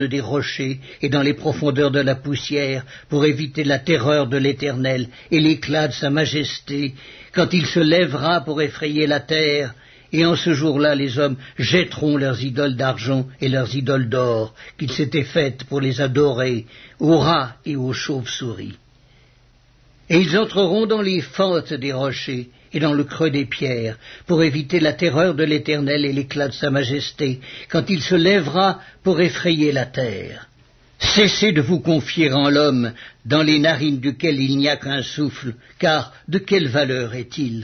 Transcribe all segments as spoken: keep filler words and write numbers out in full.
des rochers et dans les profondeurs de la poussière, pour éviter la terreur de l'Éternel et l'éclat de sa majesté, quand il se lèvera pour effrayer la terre. Et en ce jour-là, les hommes jetteront leurs idoles d'argent et leurs idoles d'or, qu'ils s'étaient faites pour les adorer, aux rats et aux chauves-souris. Et ils entreront dans les fentes des rochers et dans le creux des pierres, pour éviter la terreur de l'Éternel et l'éclat de sa majesté, quand il se lèvera pour effrayer la terre. Cessez de vous confier en l'homme, dans les narines duquel il n'y a qu'un souffle, car de quelle valeur est-il?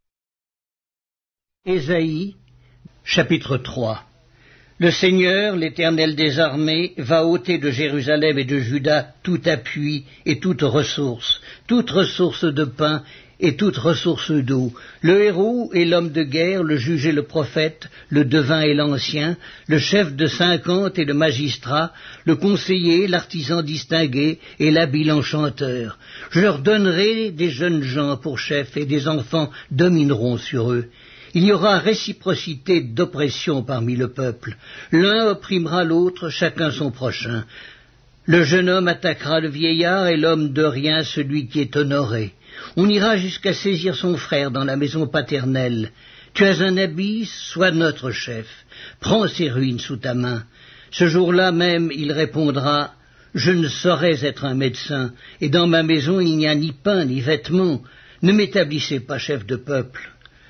Ésaïe, chapitre trois. Le Seigneur, l'Éternel des armées, va ôter de Jérusalem et de Juda tout appui et toute ressource, toute ressource de pain et toute ressource d'eau, le héros et l'homme de guerre, le juge et le prophète, le devin et l'ancien, le chef de cinquante et le magistrat, le conseiller, l'artisan distingué et l'habile enchanteur. Je leur donnerai des jeunes gens pour chefs et des enfants domineront sur eux. Il y aura réciprocité d'oppression parmi le peuple. L'un opprimera l'autre, chacun son prochain. Le jeune homme attaquera le vieillard et l'homme de rien celui qui est honoré. On ira jusqu'à saisir son frère dans la maison paternelle. Tu as un habit, sois notre chef. Prends ces ruines sous ta main. Ce jour-là même, il répondra, je ne saurais être un médecin, et dans ma maison il n'y a ni pain ni vêtements. Ne m'établissez pas chef de peuple.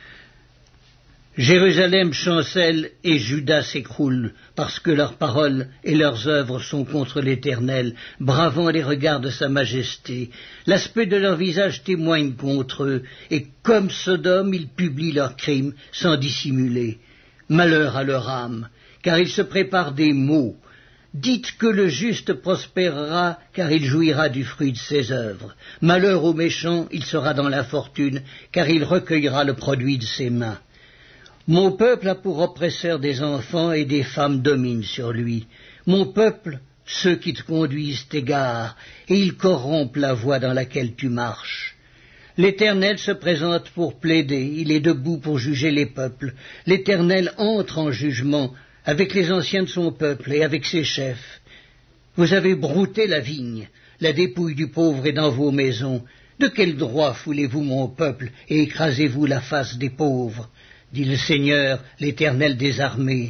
Jérusalem chancelle et Juda s'écroule, parce que leurs paroles et leurs œuvres sont contre l'Éternel, bravant les regards de sa majesté. L'aspect de leur visage témoigne contre eux, et comme Sodome, ils publient leurs crimes sans dissimuler. Malheur à leur âme, car ils se préparent des maux. Dites que le juste prospérera, car il jouira du fruit de ses œuvres. Malheur au méchant, il sera dans l'infortune, car il recueillera le produit de ses mains. Mon peuple a pour oppresseur des enfants et des femmes dominent sur lui. Mon peuple, ceux qui te conduisent t'égarent, et ils corrompent la voie dans laquelle tu marches. L'Éternel se présente pour plaider, il est debout pour juger les peuples. L'Éternel entre en jugement avec les anciens de son peuple et avec ses chefs. Vous avez brouté la vigne, la dépouille du pauvre est dans vos maisons. De quel droit foulez-vous mon peuple et écrasez-vous la face des pauvres? Dit le Seigneur, l'Éternel des armées.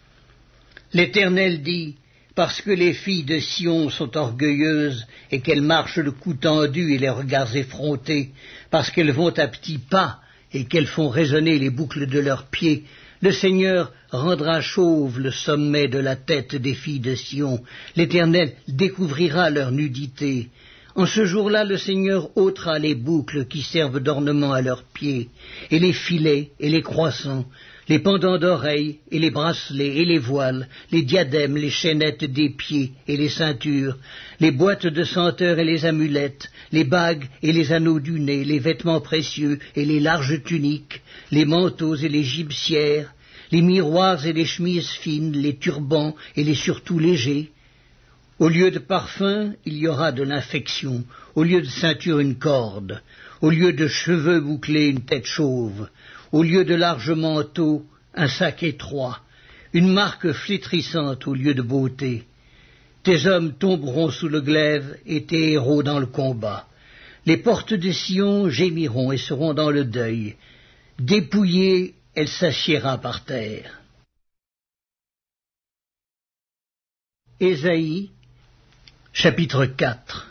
L'Éternel dit, parce que les filles de Sion sont orgueilleuses et qu'elles marchent le cou tendu et les regards effrontés, parce qu'elles vont à petits pas et qu'elles font résonner les boucles de leurs pieds, le Seigneur rendra chauve le sommet de la tête des filles de Sion. L'Éternel découvrira leur nudité. En ce jour-là, le Seigneur ôtera les boucles qui servent d'ornement à leurs pieds, et les filets et les croissants, les pendants d'oreilles et les bracelets et les voiles, les diadèmes, les chaînettes des pieds et les ceintures, les boîtes de senteurs et les amulettes, les bagues et les anneaux du nez, les vêtements précieux et les larges tuniques, les manteaux et les gibecières, les miroirs et les chemises fines, les turbans et les surtouts légers. Au lieu de parfum, il y aura de l'infection, au lieu de ceinture une corde, au lieu de cheveux bouclés une tête chauve, au lieu de larges manteaux un sac étroit, une marque flétrissante au lieu de beauté. Tes hommes tomberont sous le glaive et tes héros dans le combat. Les portes de Sion gémiront et seront dans le deuil. Dépouillée, elle s'assiera par terre. Ésaïe, chapitre quatre.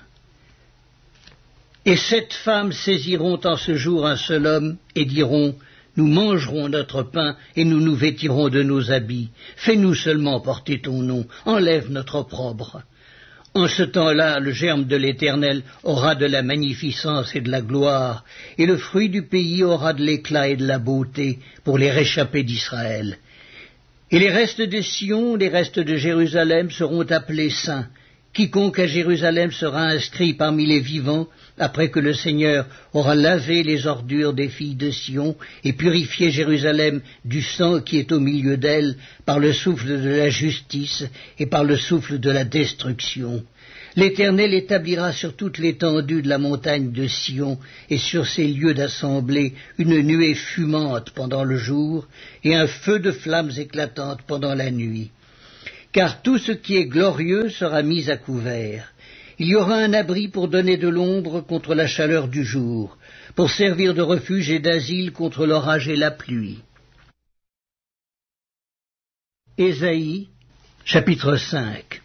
Et sept femmes saisiront en ce jour un seul homme et diront, nous mangerons notre pain et nous nous vêtirons de nos habits. Fais-nous seulement porter ton nom, enlève notre opprobre. En ce temps-là, le germe de l'Éternel aura de la magnificence et de la gloire, et le fruit du pays aura de l'éclat et de la beauté pour les réchappés d'Israël. Et les restes de Sion, les restes de Jérusalem seront appelés saints. Quiconque à Jérusalem sera inscrit parmi les vivants, après que le Seigneur aura lavé les ordures des filles de Sion et purifié Jérusalem du sang qui est au milieu d'elle par le souffle de la justice et par le souffle de la destruction. L'Éternel établira sur toute l'étendue de la montagne de Sion et sur ses lieux d'assemblée une nuée fumante pendant le jour et un feu de flammes éclatantes pendant la nuit. car tout ce qui est glorieux sera mis à couvert. Il y aura un abri pour donner de l'ombre contre la chaleur du jour, pour servir de refuge et d'asile contre l'orage et la pluie. Ésaïe, chapitre cinq.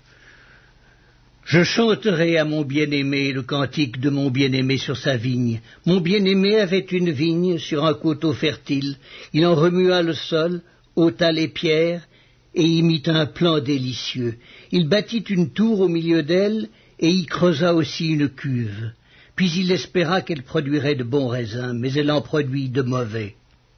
Je chanterai à mon bien-aimé le cantique de mon bien-aimé sur sa vigne. Mon bien-aimé avait une vigne sur un coteau fertile. Il en remua le sol, ôta les pierres, et y mit un plan délicieux. Il bâtit une tour au milieu d'elle, et y creusa aussi une cuve. Puis il espéra qu'elle produirait de bons raisins, mais elle en produit de mauvais.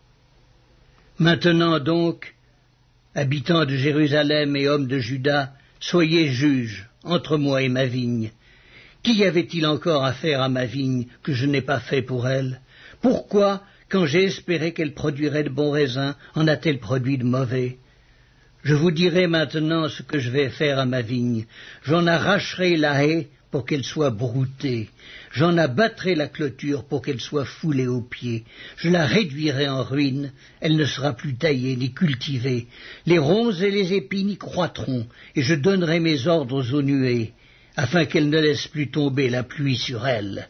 Maintenant donc, habitants de Jérusalem et hommes de Juda, soyez juges entre moi et ma vigne. Qui avait-il encore à faire à ma vigne que je n'ai pas fait pour elle? Pourquoi, quand j'ai espéré qu'elle produirait de bons raisins, en a-t-elle produit de mauvais? Je vous dirai maintenant ce que je vais faire à ma vigne. J'en arracherai la haie pour qu'elle soit broutée. J'en abattrai la clôture pour qu'elle soit foulée aux pieds. Je la réduirai en ruine, elle ne sera plus taillée ni cultivée. Les ronces et les épines y croîtront, et je donnerai mes ordres aux nuées, afin qu'elles ne laissent plus tomber la pluie sur elle.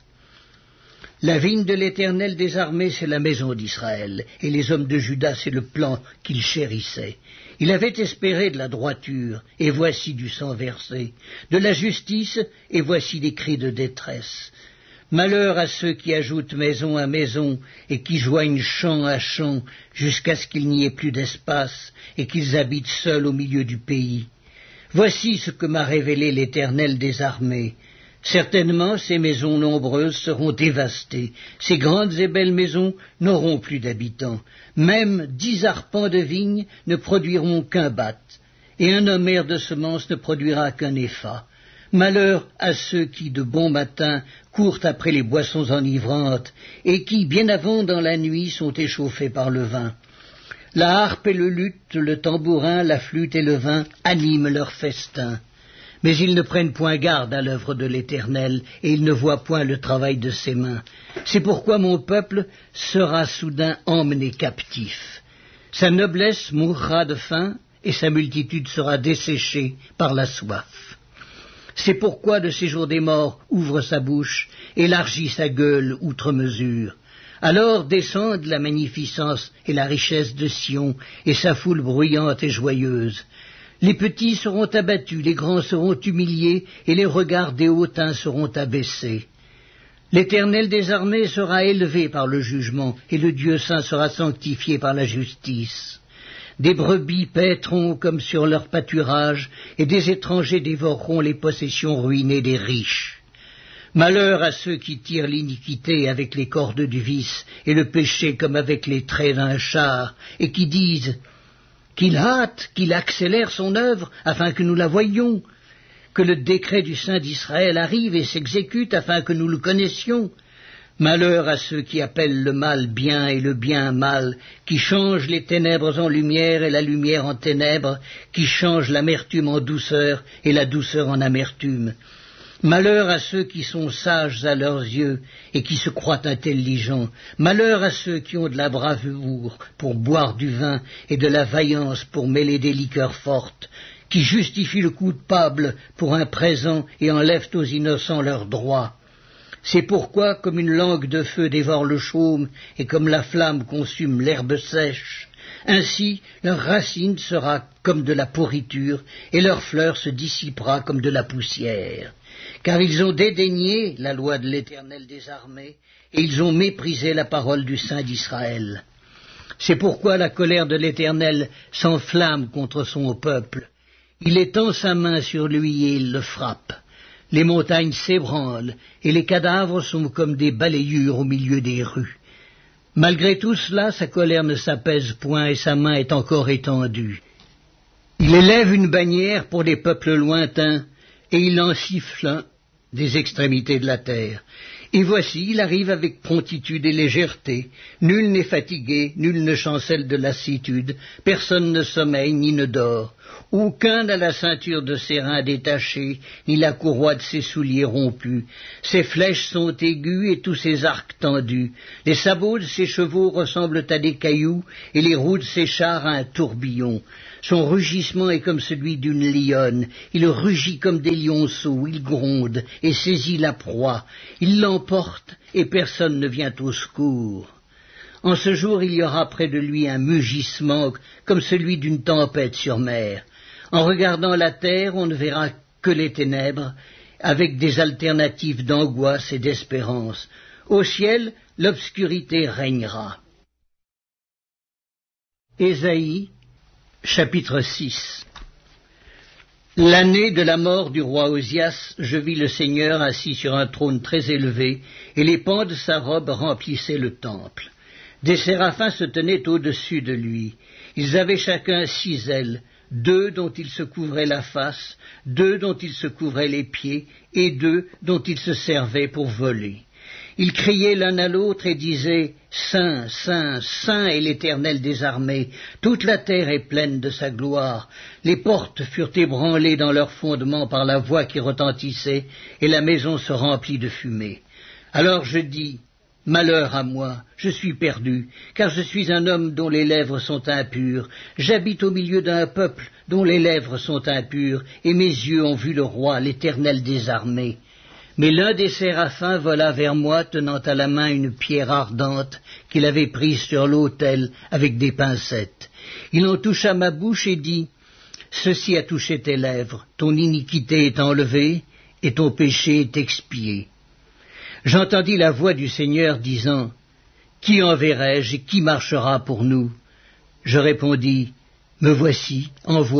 La vigne de l'Éternel des armées, c'est la maison d'Israël, et les hommes de Juda, c'est le plan qu'il chérissait. Il avait espéré de la droiture, et voici du sang versé, de la justice, et voici des cris de détresse. Malheur à ceux qui ajoutent maison à maison, et qui joignent champ à champ, jusqu'à ce qu'il n'y ait plus d'espace, et qu'ils habitent seuls au milieu du pays. Voici ce que m'a révélé l'Éternel des armées. Certainement ces maisons nombreuses seront dévastées, ces grandes et belles maisons n'auront plus d'habitants, même dix arpents de vigne ne produiront qu'un bath, et un homère de semences ne produira qu'un épha. Malheur à ceux qui, de bon matin, courent après les boissons enivrantes, et qui, bien avant dans la nuit, sont échauffés par le vin. La harpe et le luth, le tambourin, la flûte et le vin animent leur festin. Mais ils ne prennent point garde à l'œuvre de l'Éternel, et ils ne voient point le travail de ses mains. C'est pourquoi mon peuple sera soudain emmené captif. Sa noblesse mourra de faim, et sa multitude sera desséchée par la soif. C'est pourquoi de ces jours des morts ouvre sa bouche, élargit sa gueule outre mesure. Alors descendent la magnificence et la richesse de Sion, et sa foule bruyante et joyeuse. Les petits seront abattus, les grands seront humiliés, et les regards des hautains seront abaissés. L'Éternel des armées sera élevé par le jugement, et le Dieu saint sera sanctifié par la justice. Des brebis paîtront comme sur leur pâturage, et des étrangers dévoreront les possessions ruinées des riches. Malheur à ceux qui tirent l'iniquité avec les cordes du vice, et le péché comme avec les traits d'un char, et qui disent qu'il hâte, qu'il accélère son œuvre, afin que nous la voyions, que le décret du Saint d'Israël arrive et s'exécute, afin que nous le connaissions. Malheur à ceux qui appellent le mal bien et le bien mal, qui changent les ténèbres en lumière et la lumière en ténèbres, qui changent l'amertume en douceur et la douceur en amertume. Malheur à ceux qui sont sages à leurs yeux et qui se croient intelligents. Malheur à ceux qui ont de la bravoure pour boire du vin et de la vaillance pour mêler des liqueurs fortes, qui justifient le coupable pour un présent et enlèvent aux innocents leurs droits. C'est pourquoi, comme une langue de feu dévore le chaume et comme la flamme consume l'herbe sèche, ainsi leur racine sera comme de la pourriture et leur fleur se dissipera comme de la poussière. Car ils ont dédaigné la loi de l'Éternel des armées, et ils ont méprisé la parole du Saint d'Israël. C'est pourquoi la colère de l'Éternel s'enflamme contre son peuple. Il étend sa main sur lui et il le frappe. Les montagnes s'ébranlent, et les cadavres sont comme des balayures au milieu des rues. Malgré tout cela, sa colère ne s'apaise point, et sa main est encore étendue. Il élève une bannière pour les peuples lointains, et il en siffle un des extrémités de la terre. Et voici, il arrive avec promptitude et légèreté. Nul n'est fatigué, nul ne chancelle de lassitude, personne ne sommeille ni ne dort. Aucun n'a la ceinture de ses reins détachée, ni la courroie de ses souliers rompue. Ses flèches sont aiguës et tous ses arcs tendus. Les sabots de ses chevaux ressemblent à des cailloux, et les roues de ses chars à un tourbillon. Son rugissement est comme celui d'une lionne. Il rugit comme des lionceaux, il gronde et saisit la proie. Il l'emporte et personne ne vient au secours. En ce jour, il y aura près de lui un mugissement comme celui d'une tempête sur mer. En regardant la terre, on ne verra que les ténèbres, avec des alternatives d'angoisse et d'espérance. Au ciel, l'obscurité régnera. Ésaïe, chapitre six. L'année de la mort du roi Osias, je vis le Seigneur assis sur un trône très élevé, et les pans de sa robe remplissaient le temple. Des séraphins se tenaient au-dessus de lui. Ils avaient chacun six ailes, deux dont ils se couvraient la face, deux dont ils se couvraient les pieds, et deux dont ils se servaient pour voler. Ils criaient l'un à l'autre et disaient « Saint, Saint, Saint est l'Éternel des armées, toute la terre est pleine de sa gloire. » Les portes furent ébranlées dans leurs fondements par la voix qui retentissait, et la maison se remplit de fumée. Alors je dis « Malheur à moi, je suis perdu, car je suis un homme dont les lèvres sont impures. J'habite au milieu d'un peuple dont les lèvres sont impures, et mes yeux ont vu le roi, l'Éternel des armées. » Mais l'un des séraphins vola vers moi, tenant à la main une pierre ardente qu'il avait prise sur l'autel avec des pincettes. Il en toucha ma bouche et dit « Ceci a touché tes lèvres, ton iniquité est enlevée et ton péché est expié. » J'entendis la voix du Seigneur disant « Qui enverrai-je et qui marchera pour nous ?» Je répondis « Me voici, envoie-moi. »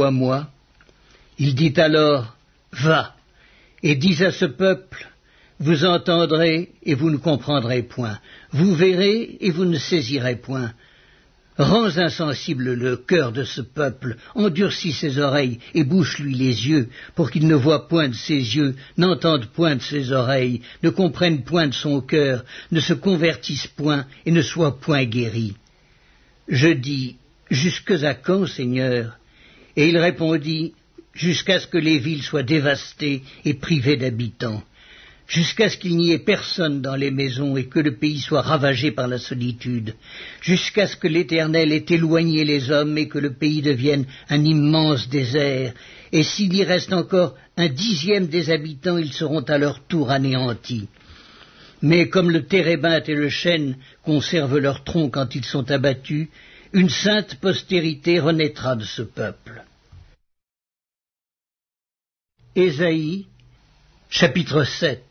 Il dit alors « Va. » Et dis à ce peuple, vous entendrez et vous ne comprendrez point, vous verrez et vous ne saisirez point. Rends insensible le cœur de ce peuple, endurcis ses oreilles et bouche-lui les yeux, pour qu'il ne voie point de ses yeux, n'entende point de ses oreilles, ne comprenne point de son cœur, ne se convertisse point et ne soit point guéri. Je dis, jusque à quand, Seigneur? Et il répondit, jusqu'à ce que les villes soient dévastées et privées d'habitants, jusqu'à ce qu'il n'y ait personne dans les maisons et que le pays soit ravagé par la solitude, jusqu'à ce que l'Éternel ait éloigné les hommes et que le pays devienne un immense désert, et s'il y reste encore un dixième des habitants, ils seront à leur tour anéantis. Mais comme le térébinthe et le chêne conservent leur tronc quand ils sont abattus, une sainte postérité renaîtra de ce peuple. Ésaïe, chapitre sept.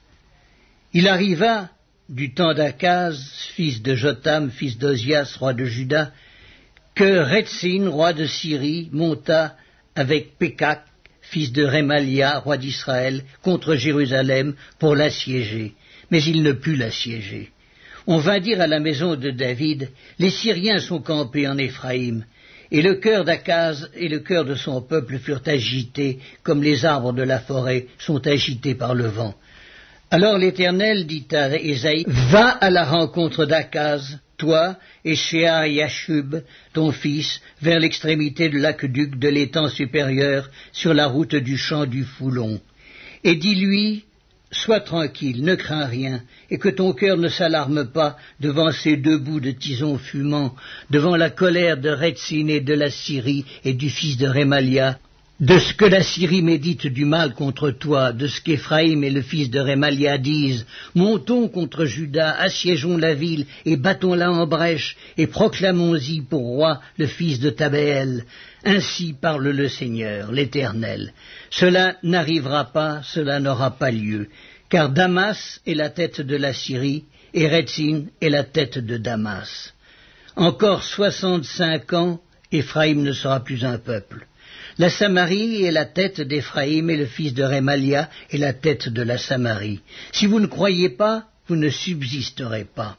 Il arriva, du temps d'Akaz, fils de Jotham, fils d'Ozias, roi de Juda, que Rétzin, roi de Syrie, monta avec Pékak, fils de Rémalia, roi d'Israël, contre Jérusalem pour l'assiéger, mais il ne put l'assiéger. On vint dire à la maison de David, les Syriens sont campés en Éphraïm. Et le cœur d'Akaz et le cœur de son peuple furent agités, comme les arbres de la forêt sont agités par le vent. Alors l'Éternel dit à Ésaïe, « Va à la rencontre d'Akaz, toi et Shear Yashub, ton fils, vers l'extrémité de l'aqueduc de l'étang supérieur, sur la route du champ du Foulon. Et dis-lui, sois tranquille, ne crains rien, et que ton cœur ne s'alarme pas devant ces deux bouts de tison fumant, devant la colère de Rétzin et de la Syrie et du fils de Rémalia, de ce que la Syrie médite du mal contre toi, de ce qu'Éphraïm et le fils de Rémalia disent, montons contre Juda, assiégeons la ville et battons-la en brèche, et proclamons-y pour roi le fils de Tabéel. Ainsi parle le Seigneur, l'Éternel. Cela n'arrivera pas, cela n'aura pas lieu, car Damas est la tête de la Syrie, et Rétzin est la tête de Damas. Encore soixante-cinq ans, Éphraïm ne sera plus un peuple. La Samarie est la tête d'Éphraïm, et le fils de Rémalia est la tête de la Samarie. Si vous ne croyez pas, vous ne subsisterez pas.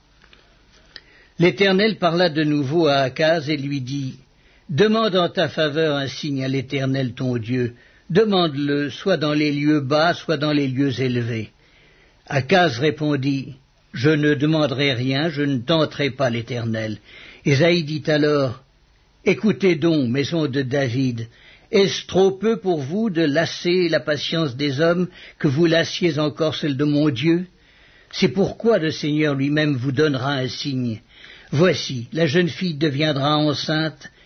L'Éternel parla de nouveau à Akaz et lui dit, « Demande en ta faveur un signe à l'Éternel ton Dieu. Demande-le, soit dans les lieux bas, soit dans les lieux élevés. » Akaz répondit, « Je ne demanderai rien, je ne tenterai pas l'Éternel. » Ésaïe dit alors, « Écoutez donc, maison de David, est-ce trop peu pour vous de lasser la patience des hommes que vous lassiez encore celle de mon Dieu? C'est pourquoi le Seigneur lui-même vous donnera un signe. Voici, la jeune fille deviendra enceinte,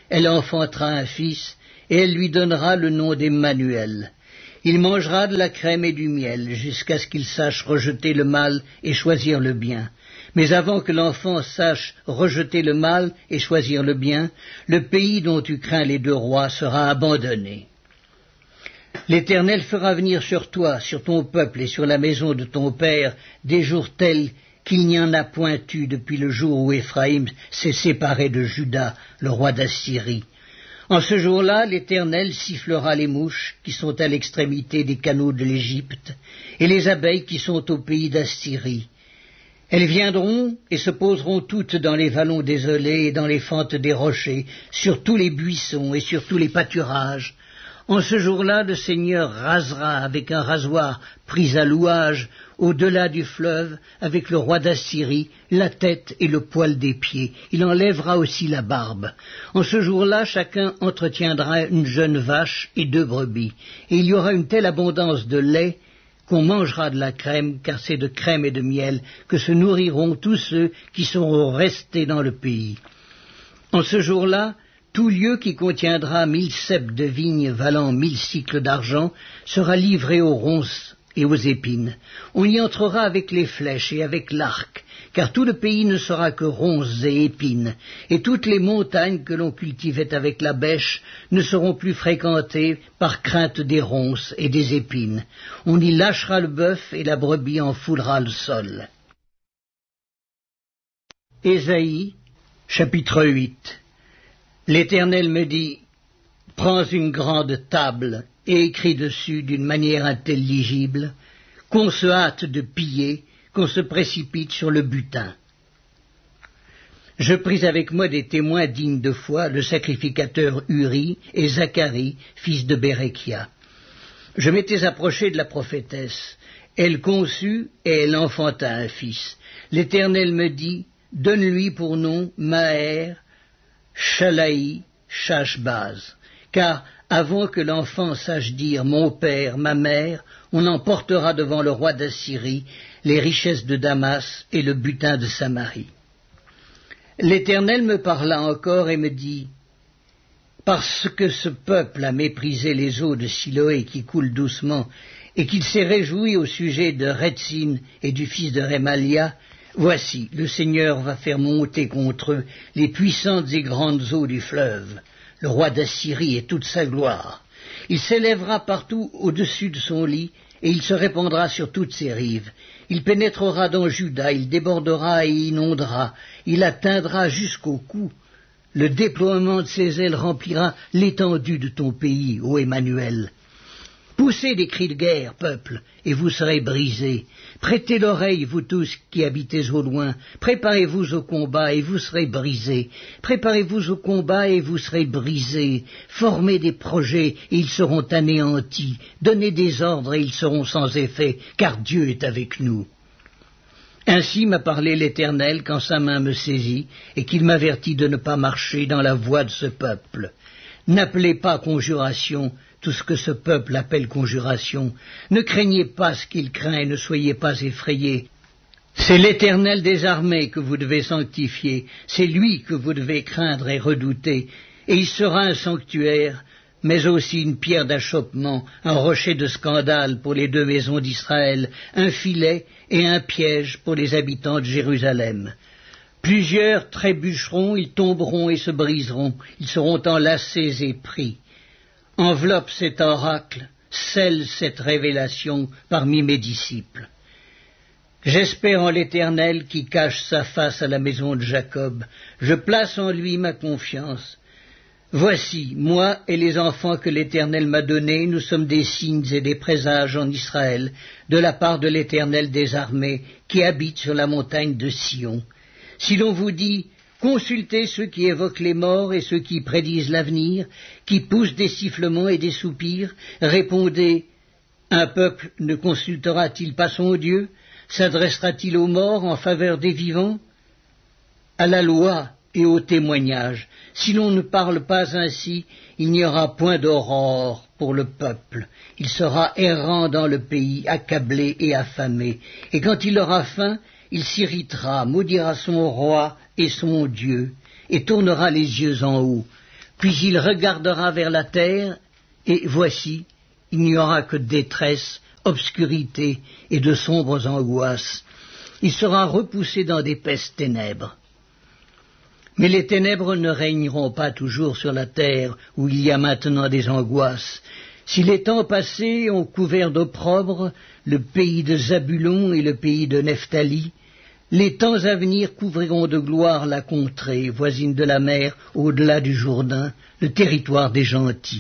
elle enfantera un fils, et elle lui donnera le nom d'Emmanuel. Il mangera de la crème et du miel, jusqu'à ce qu'il sache rejeter le mal et choisir le bien. Mais avant que l'enfant sache rejeter le mal et choisir le bien, le pays dont tu crains les deux rois sera abandonné. L'Éternel fera venir sur toi, sur ton peuple et sur la maison de ton père, des jours tels qu'il n'y en a point eu depuis le jour où Éphraïm s'est séparé de Juda, le roi d'Assyrie. En ce jour-là, l'Éternel sifflera les mouches qui sont à l'extrémité des canaux de l'Égypte et les abeilles qui sont au pays d'Assyrie. Elles viendront et se poseront toutes dans les vallons désolés et dans les fentes des rochers, sur tous les buissons et sur tous les pâturages. En ce jour-là, le Seigneur rasera avec un rasoir pris à louage, au-delà du fleuve, avec le roi d'Assyrie, la tête et le poil des pieds. Il enlèvera aussi la barbe. En ce jour-là, chacun entretiendra une jeune vache et deux brebis. Et il y aura une telle abondance de lait qu'on mangera de la crème, car c'est de crème et de miel que se nourriront tous ceux qui seront restés dans le pays. En ce jour-là, tout lieu qui contiendra mille ceps de vigne valant mille cycles d'argent sera livré aux ronces et aux épines. On y entrera avec les flèches et avec l'arc, car tout le pays ne sera que ronces et épines, et toutes les montagnes que l'on cultivait avec la bêche ne seront plus fréquentées par crainte des ronces et des épines. On y lâchera le bœuf et la brebis en foulera le sol. Ésaïe, chapitre huit. L'Éternel me dit, « Prends une grande table et écris dessus d'une manière intelligible, qu'on se hâte de piller, qu'on se précipite sur le butin. » Je pris avec moi des témoins dignes de foi, le sacrificateur Uri et Zacharie, fils de Béréchia. Je m'étais approché de la prophétesse. Elle conçut et elle enfanta un fils. L'Éternel me dit, « Donne-lui pour nom Maher, Chalaï, Chashbaz, car avant que l'enfant sache dire mon père, ma mère, on emportera devant le roi d'Assyrie les richesses de Damas et le butin de Samarie. » L'Éternel me parla encore et me dit, parce que ce peuple a méprisé les eaux de Siloé qui coulent doucement, et qu'il s'est réjoui au sujet de Rétzin et du fils de Rémalia, voici, le Seigneur va faire monter contre eux les puissantes et grandes eaux du fleuve, le roi d'Assyrie et toute sa gloire. Il s'élèvera partout au-dessus de son lit, et il se répandra sur toutes ses rives. Il pénétrera dans Juda, il débordera et inondera, il atteindra jusqu'au cou. Le déploiement de ses ailes remplira l'étendue de ton pays, ô Emmanuel. Poussez des cris de guerre, peuple, et vous serez brisés. Prêtez l'oreille, vous tous qui habitez au loin. Préparez-vous au combat, et vous serez brisés. Préparez-vous au combat, et vous serez brisés. Formez des projets, et ils seront anéantis. Donnez des ordres, et ils seront sans effet, car Dieu est avec nous. Ainsi m'a parlé l'Éternel quand sa main me saisit, et qu'il m'avertit de ne pas marcher dans la voie de ce peuple. N'appelez pas conjuration tout ce que ce peuple appelle conjuration. Ne craignez pas ce qu'il craint et ne soyez pas effrayés. C'est l'Éternel des armées que vous devez sanctifier, c'est lui que vous devez craindre et redouter, et il sera un sanctuaire, mais aussi une pierre d'achoppement, un rocher de scandale pour les deux maisons d'Israël, un filet et un piège pour les habitants de Jérusalem. Plusieurs trébucheront, ils tomberont et se briseront, ils seront enlacés et pris. Enveloppe cet oracle, scelle cette révélation parmi mes disciples. J'espère en l'Éternel qui cache sa face à la maison de Jacob. Je place en lui ma confiance. Voici, moi et les enfants que l'Éternel m'a donnés, nous sommes des signes et des présages en Israël, de la part de l'Éternel des armées, qui habite sur la montagne de Sion. Si l'on vous dit, consultez ceux qui évoquent les morts et ceux qui prédisent l'avenir, qui poussent des sifflements et des soupirs, répondez, un peuple ne consultera-t-il pas son Dieu? S'adressera-t-il aux morts en faveur des vivants? À la loi et au témoignage, si l'on ne parle pas ainsi, il n'y aura point d'aurore pour le peuple. Il sera errant dans le pays, accablé et affamé, et quand il aura faim, il s'irritera, maudira son roi et son Dieu, et tournera les yeux en haut. puis il regardera vers la terre, et voici, il n'y aura que détresse, obscurité et de sombres angoisses. Il sera repoussé dans d'épaisses ténèbres. Mais les ténèbres ne régneront pas toujours sur la terre, où il y a maintenant des angoisses. Si les temps passés ont couvert d'opprobre le pays de Zabulon et le pays de Nephtali, les temps à venir couvriront de gloire la contrée, voisine de la mer, au-delà du Jourdain, le territoire des gentils.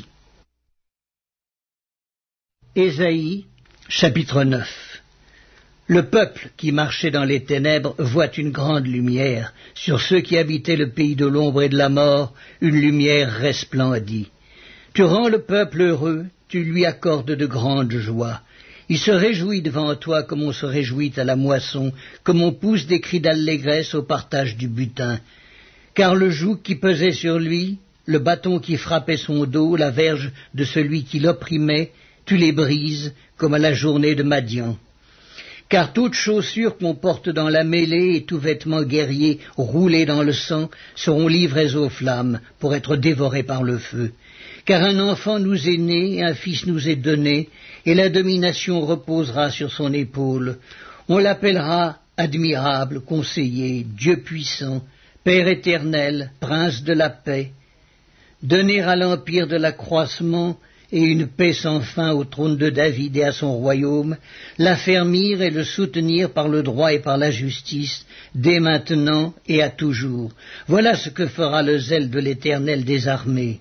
Ésaïe, chapitre neuf. Le peuple qui marchait dans les ténèbres voit une grande lumière. Sur ceux qui habitaient le pays de l'ombre et de la mort, une lumière resplendit. Tu rends le peuple heureux, tu lui accordes de grandes joies. Il se réjouit devant toi comme on se réjouit à la moisson, comme on pousse des cris d'allégresse au partage du butin. Car le joug qui pesait sur lui, le bâton qui frappait son dos, la verge de celui qui l'opprimait, tu les brises comme à la journée de Madian. Car toute chaussure qu'on porte dans la mêlée et tout vêtement guerrier roulé dans le sang seront livrés aux flammes pour être dévorés par le feu. Car un enfant nous est né, un fils nous est donné, et la domination reposera sur son épaule. On l'appellera admirable, conseiller, Dieu puissant, Père éternel, prince de la paix. Donner à l'empire de l'accroissement et une paix sans fin au trône de David et à son royaume, l'affermir et le soutenir par le droit et par la justice, dès maintenant et à toujours. Voilà ce que fera le zèle de l'Éternel des armées.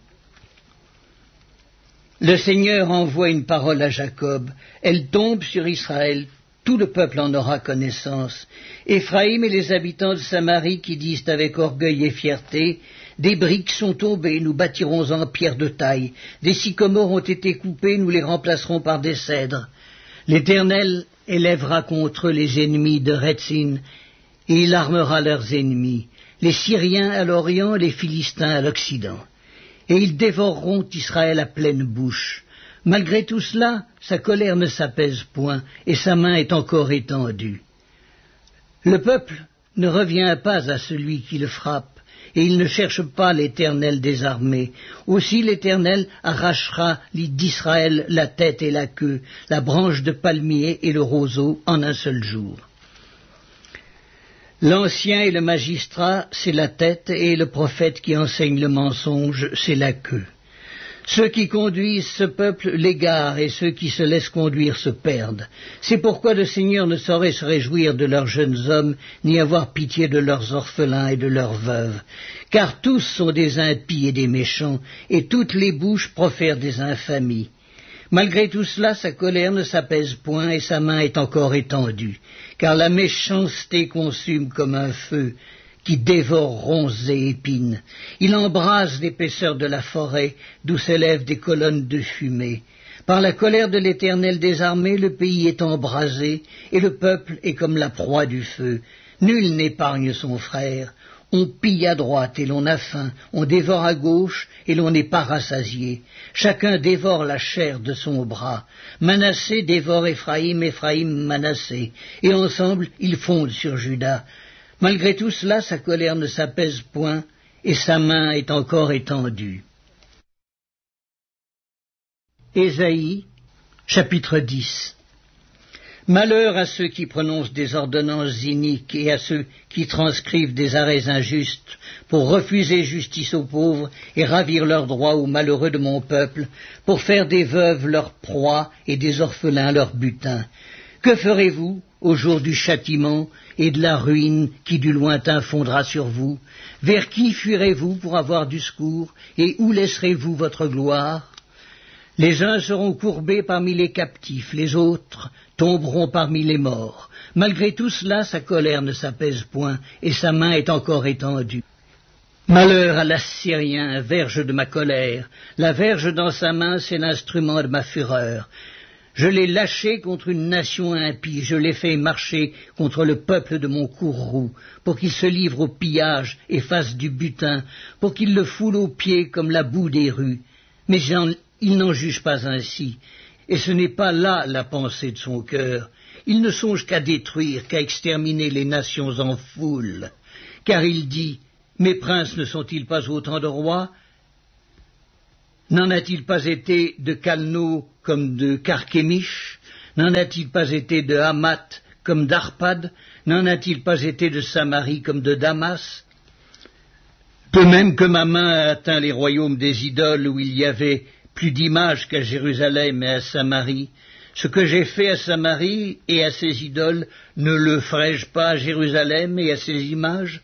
Le Seigneur envoie une parole à Jacob, elle tombe sur Israël, tout le peuple en aura connaissance. Éphraïm et les habitants de Samarie qui disent avec orgueil et fierté, des briques sont tombées, nous bâtirons en pierre de taille. Des sycomores ont été coupés, nous les remplacerons par des cèdres. L'Éternel élèvera contre eux les ennemis de Rétzin, et il armera leurs ennemis, les Syriens à l'Orient, les Philistins à l'Occident. Et ils dévoreront Israël à pleine bouche. Malgré tout cela, sa colère ne s'apaise point, et sa main est encore étendue. Le peuple ne revient pas à celui qui le frappe, et il ne cherche pas l'Éternel des armées. Aussi l'Éternel arrachera d'Israël la tête et la queue, la branche de palmier et le roseau en un seul jour. L'ancien et le magistrat, c'est la tête, et le prophète qui enseigne le mensonge, c'est la queue. Ceux qui conduisent ce peuple l'égarent, et ceux qui se laissent conduire se perdent. C'est pourquoi le Seigneur ne saurait se réjouir de leurs jeunes hommes, ni avoir pitié de leurs orphelins et de leurs veuves. Car tous sont des impies et des méchants, et toutes les bouches profèrent des infamies. Malgré tout cela, sa colère ne s'apaise point, et sa main est encore étendue. Car la méchanceté consume comme un feu, qui dévore ronces et épines. Il embrase l'épaisseur de la forêt, d'où s'élèvent des colonnes de fumée. Par la colère de l'Éternel des armées, le pays est embrasé, et le peuple est comme la proie du feu. Nul n'épargne son frère. On pille à droite et l'on a faim, on dévore à gauche et l'on n'est pas rassasié. Chacun dévore la chair de son bras. Manassé dévore Éphraïm, Éphraïm Manassé, et ensemble ils fondent sur Juda. Malgré tout cela, sa colère ne s'apaise point, et sa main est encore étendue. Ésaïe, chapitre dix. Malheur à ceux qui prononcent des ordonnances iniques et à ceux qui transcrivent des arrêts injustes pour refuser justice aux pauvres et ravir leurs droits aux malheureux de mon peuple, pour faire des veuves leur proie et des orphelins leur butin. Que ferez-vous au jour du châtiment et de la ruine qui du lointain fondra sur vous? Vers qui fuirez-vous pour avoir du secours, et où laisserez-vous votre gloire? Les uns seront courbés parmi les captifs, les autres tomberont parmi les morts. Malgré tout cela, sa colère ne s'apaise point, et sa main est encore étendue. Malheur à l'Assyrien, verge de ma colère. La verge dans sa main, c'est l'instrument de ma fureur. Je l'ai lâché contre une nation impie, je l'ai fait marcher contre le peuple de mon courroux, pour qu'il se livre au pillage et fasse du butin, pour qu'il le foule aux pieds comme la boue des rues. Mais il n'en juge pas ainsi, et ce n'est pas là la pensée de son cœur. Il ne songe qu'à détruire, qu'à exterminer les nations en foule. Car il dit, mes princes ne sont-ils pas autant de rois? N'en a-t-il pas été de Calno comme de Carchemish? N'en a-t-il pas été de Hamath comme d'Arpad? N'en a-t-il pas été de Samarie comme de Damas? De même que ma main a atteint les royaumes des idoles où il y avait plus d'images qu'à Jérusalem et à Samarie, ce que j'ai fait à Samarie et à ses idoles, ne le ferai-je pas à Jérusalem et à ses images?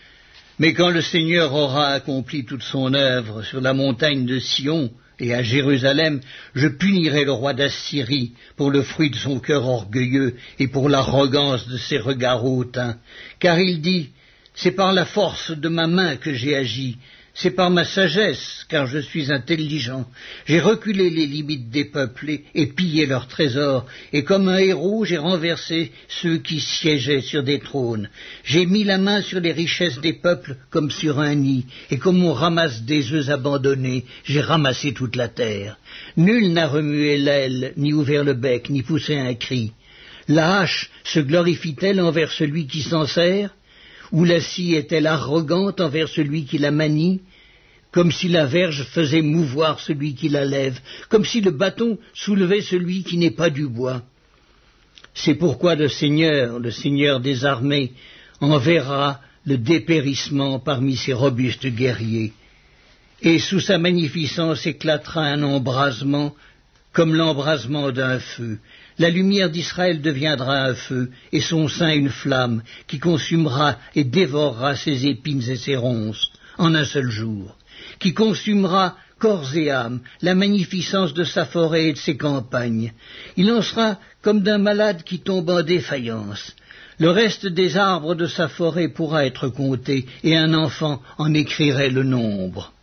Mais quand le Seigneur aura accompli toute son œuvre sur la montagne de Sion et à Jérusalem, je punirai le roi d'Assyrie pour le fruit de son cœur orgueilleux et pour l'arrogance de ses regards hautains. Car il dit, c'est par la force de ma main que j'ai agi, c'est par ma sagesse, car je suis intelligent. J'ai reculé les limites des peuples et, et pillé leurs trésors, et comme un héros, j'ai renversé ceux qui siégeaient sur des trônes. J'ai mis la main sur les richesses des peuples comme sur un nid, et comme on ramasse des œufs abandonnés, j'ai ramassé toute la terre. Nul n'a remué l'aile, ni ouvert le bec, ni poussé un cri. La hache se glorifie-t-elle envers celui qui s'en sert? Ou la scie est-elle arrogante envers celui qui la manie? Comme si la verge faisait mouvoir celui qui la lève, comme si le bâton soulevait celui qui n'est pas du bois. C'est pourquoi le Seigneur, le Seigneur des armées, enverra le dépérissement parmi ses robustes guerriers, et sous sa magnificence éclatera un embrasement comme l'embrasement d'un feu. La lumière d'Israël deviendra un feu, et son sein une flamme, qui consumera et dévorera ses épines et ses ronces, en un seul jour, qui consumera corps et âme, la magnificence de sa forêt et de ses campagnes. Il en sera comme d'un malade qui tombe en défaillance. Le reste des arbres de sa forêt pourra être compté, et un enfant en écrirait le nombre.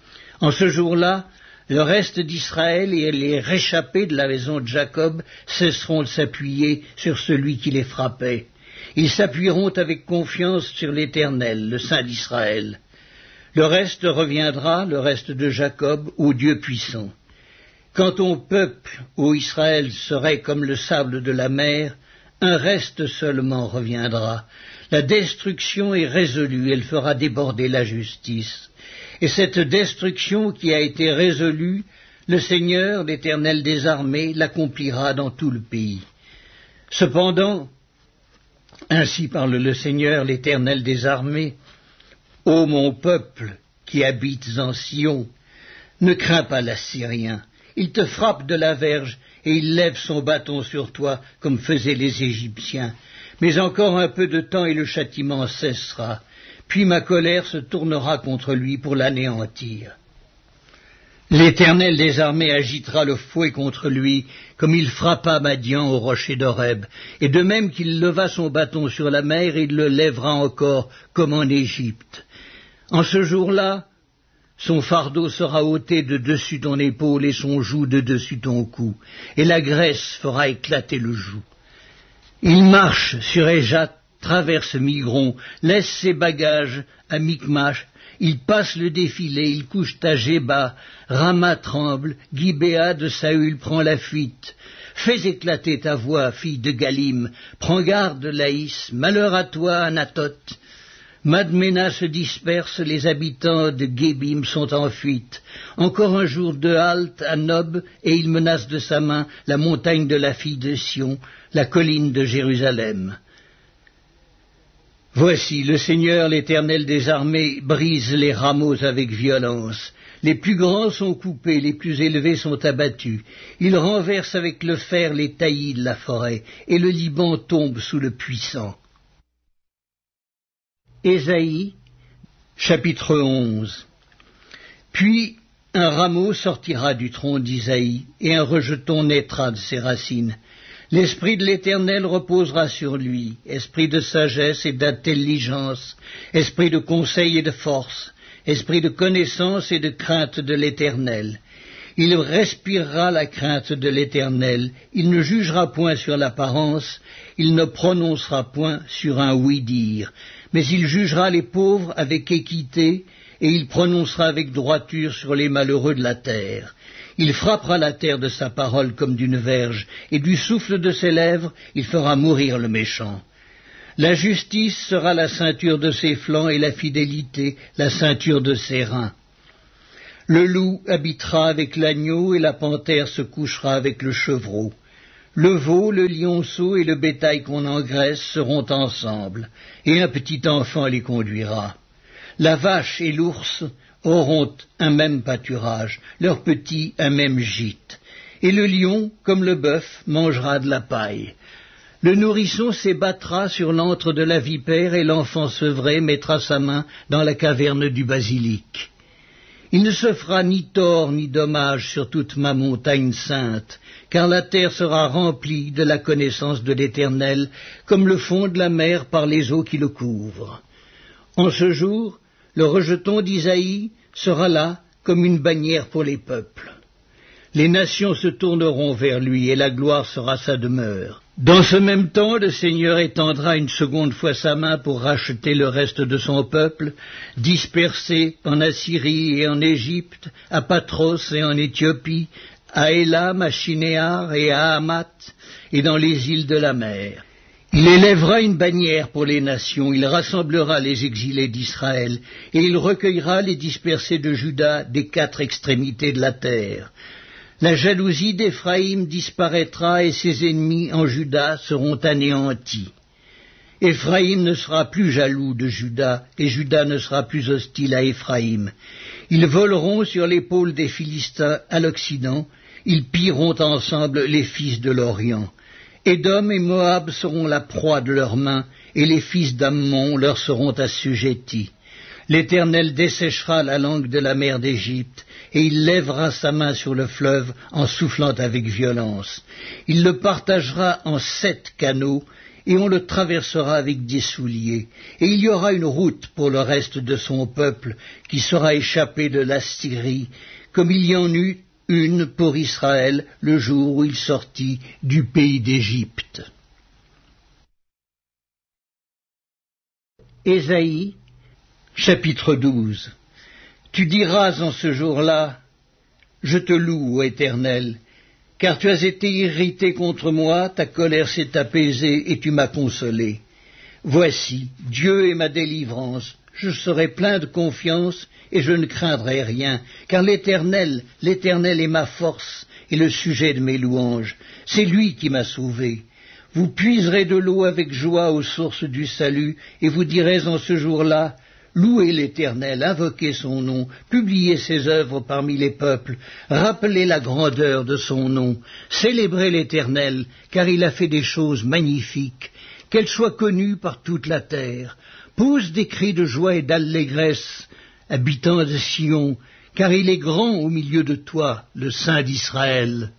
En ce jour-là, le reste d'Israël et les réchappés de la maison de Jacob cesseront de s'appuyer sur celui qui les frappait. Ils s'appuieront avec confiance sur l'Éternel, le Saint d'Israël. Le reste reviendra, le reste de Jacob, au Dieu puissant. Quand ton peuple, ô Israël, serait comme le sable de la mer, un reste seulement reviendra. La destruction est résolue, elle fera déborder la justice. Et cette destruction qui a été résolue, le Seigneur, l'Éternel des armées, l'accomplira dans tout le pays. Cependant, ainsi parle le Seigneur, l'Éternel des armées, ô mon peuple qui habites en Sion, ne crains pas l'Assyrien, il te frappe de la verge et il lève son bâton sur toi comme faisaient les Égyptiens. Mais encore un peu de temps et le châtiment cessera. Puis ma colère se tournera contre lui pour l'anéantir. L'Éternel des armées agitera le fouet contre lui, comme il frappa Madian au rocher d'Horeb, et de même qu'il leva son bâton sur la mer, il le lèvera encore, comme en Égypte. En ce jour-là, son fardeau sera ôté de dessus ton épaule et son joug de dessus ton cou, et la graisse fera éclater le joug. Il marche sur Éjat, traverse Migron, laisse ses bagages à Micmash, il passe le défilé, il couche à Géba, Rama tremble, Gibéa de Saül prend la fuite. Fais éclater ta voix, fille de Galim, prends garde, Laïs, malheur à toi, Anatoth. Madmena se disperse, les habitants de Gébim sont en fuite. Encore un jour de halte à Nob, et il menace de sa main la montagne de la fille de Sion, la colline de Jérusalem. Voici, le Seigneur, l'Éternel des armées, brise les rameaux avec violence. Les plus grands sont coupés, les plus élevés sont abattus. Il renverse avec le fer les taillis de la forêt, et le Liban tombe sous le puissant. Ésaïe, chapitre onze. Puis un rameau sortira du tronc d'Isaïe, et un rejeton naîtra de ses racines. L'Esprit de l'Éternel reposera sur lui, esprit de sagesse et d'intelligence, esprit de conseil et de force, esprit de connaissance et de crainte de l'Éternel. Il respirera la crainte de l'Éternel, il ne jugera point sur l'apparence, il ne prononcera point sur un oui-dire, mais il jugera les pauvres avec équité, et il prononcera avec droiture sur les malheureux de la terre. Il frappera la terre de sa parole comme d'une verge, et du souffle de ses lèvres, il fera mourir le méchant. La justice sera la ceinture de ses flancs, et la fidélité la ceinture de ses reins. Le loup habitera avec l'agneau et la panthère se couchera avec le chevreau. Le veau, le lionceau et le bétail qu'on engraisse seront ensemble, et un petit enfant les conduira. La vache et l'ours auront un même pâturage, leurs petits un même gîte, et le lion, comme le bœuf, mangera de la paille. Le nourrisson s'ébattra sur l'antre de la vipère, et l'enfant sevré mettra sa main dans la caverne du basilic. Il ne se fera ni tort ni dommage sur toute ma montagne sainte, car la terre sera remplie de la connaissance de l'Éternel, comme le fond de la mer par les eaux qui le couvrent. En ce jour, le rejeton d'Isaïe sera là comme une bannière pour les peuples. Les nations se tourneront vers lui, et la gloire sera sa demeure. Dans ce même temps, le Seigneur étendra une seconde fois sa main pour racheter le reste de son peuple, dispersé en Assyrie et en Égypte, à Patros et en Éthiopie, à Élam, à Shinéar et à Hamath, et dans les îles de la mer. Il élèvera une bannière pour les nations, il rassemblera les exilés d'Israël, et il recueillera les dispersés de Juda des quatre extrémités de la terre. La jalousie d'Éphraïm disparaîtra et ses ennemis en Juda seront anéantis. Éphraïm ne sera plus jaloux de Juda, et Juda ne sera plus hostile à Éphraïm. Ils voleront sur l'épaule des Philistins à l'Occident, ils pilleront ensemble les fils de l'Orient. Édom et Moab seront la proie de leurs mains, et les fils d'Ammon leur seront assujettis. L'Éternel desséchera la langue de la mer d'Égypte, et il lèvera sa main sur le fleuve en soufflant avec violence. Il le partagera en sept canaux, et on le traversera avec des souliers. Et il y aura une route pour le reste de son peuple, qui sera échappé de l'Assyrie, comme il y en eut une pour Israël le jour où il sortit du pays d'Égypte. Ésaïe, chapitre douze. Tu diras en ce jour-là, je te loue, ô Éternel, car tu as été irrité contre moi, ta colère s'est apaisée et tu m'as consolé. Voici, Dieu est ma délivrance, je serai plein de confiance et je ne craindrai rien, car l'Éternel, l'Éternel est ma force et le sujet de mes louanges. C'est lui qui m'a sauvé. Vous puiserez de l'eau avec joie aux sources du salut, et vous direz en ce jour-là, louez l'Éternel, invoquez son nom, publiez ses œuvres parmi les peuples, rappelez la grandeur de son nom, célébrez l'Éternel, car il a fait des choses magnifiques, qu'elles soient connues par toute la terre. Pousse des cris de joie et d'allégresse, habitants de Sion, car il est grand au milieu de toi, le Saint d'Israël.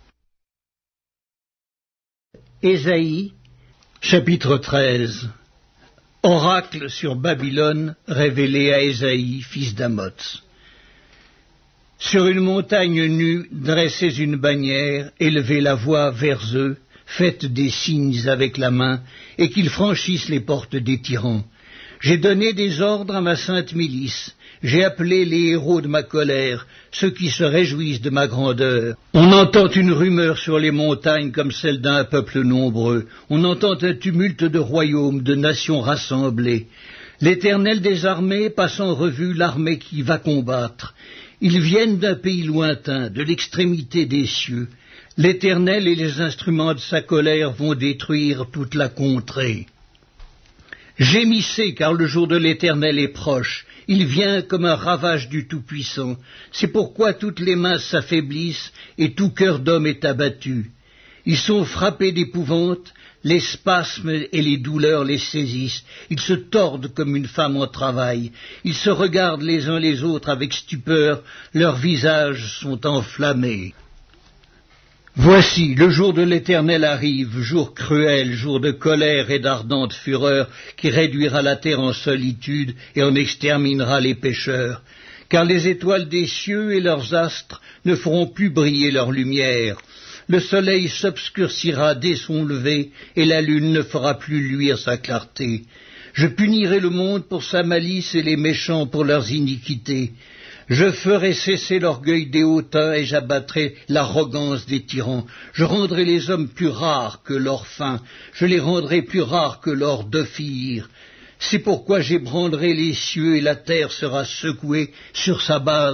Ésaïe, chapitre treize. Oracle sur Babylone révélé à Ésaïe, fils d'Amoz. Sur une montagne nue, dressez une bannière, élevez la voix vers eux, faites des signes avec la main, et qu'ils franchissent les portes des tyrans. J'ai donné des ordres à ma sainte milice, j'ai appelé les héros de ma colère, ceux qui se réjouissent de ma grandeur. On entend une rumeur sur les montagnes comme celle d'un peuple nombreux, on entend un tumulte de royaumes, de nations rassemblées. L'Éternel des armées passe en revue l'armée qui va combattre. Ils viennent d'un pays lointain, de l'extrémité des cieux. L'Éternel et les instruments de sa colère vont détruire toute la contrée. Gémissez, car le jour de l'Éternel est proche. Il vient comme un ravage du Tout-Puissant. C'est pourquoi toutes les mains s'affaiblissent et tout cœur d'homme est abattu. Ils sont frappés d'épouvante, les spasmes et les douleurs les saisissent. Ils se tordent comme une femme en travail. Ils se regardent les uns les autres avec stupeur. Leurs visages sont enflammés. Voici, le jour de l'Éternel arrive, jour cruel, jour de colère et d'ardente fureur, qui réduira la terre en solitude et en exterminera les pécheurs. Car les étoiles des cieux et leurs astres ne feront plus briller leur lumière. Le soleil s'obscurcira dès son lever, et la lune ne fera plus luire sa clarté. Je punirai le monde pour sa malice et les méchants pour leurs iniquités. Je ferai cesser l'orgueil des hautains et j'abattrai l'arrogance des tyrans. Je rendrai les hommes plus rares que l'or fin, je les rendrai plus rares que l'or d'Ophir. C'est pourquoi j'ébranlerai les cieux et la terre sera secouée sur sa base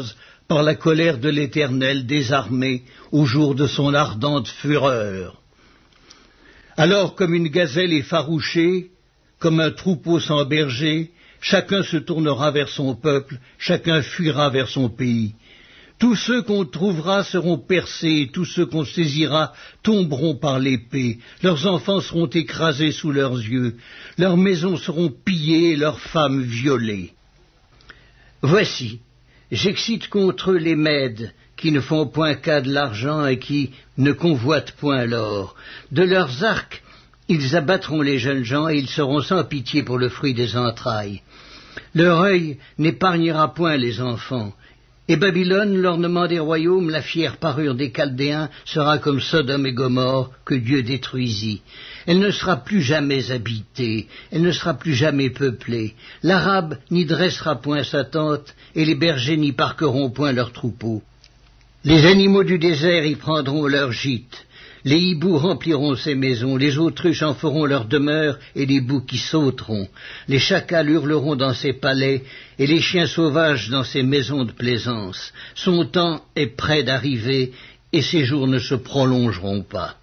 par la colère de l'Éternel des armées au jour de son ardente fureur. Alors, comme une gazelle effarouchée, comme un troupeau sans berger, chacun se tournera vers son peuple, chacun fuira vers son pays. Tous ceux qu'on trouvera seront percés, tous ceux qu'on saisira tomberont par l'épée, leurs enfants seront écrasés sous leurs yeux, leurs maisons seront pillées, leurs femmes violées. Voici, j'excite contre eux les Mèdes, qui ne font point cas de l'argent et qui ne convoitent point l'or. De leurs arcs, ils abattront les jeunes gens et ils seront sans pitié pour le fruit des entrailles. Leur œil n'épargnera point les enfants. Et Babylone, l'ornement des royaumes, la fière parure des Chaldéens, sera comme Sodome et Gomorrhe que Dieu détruisit. Elle ne sera plus jamais habitée, elle ne sera plus jamais peuplée. L'Arabe n'y dressera point sa tente, et les bergers n'y parqueront point leurs troupeaux. Les animaux du désert y prendront leur gîte. Les hiboux rempliront ses maisons, les autruches en feront leur demeure, et les boucs y sauteront. Les chacals hurleront dans ses palais, et les chiens sauvages dans ses maisons de plaisance. Son temps est près d'arriver, et ses jours ne se prolongeront pas.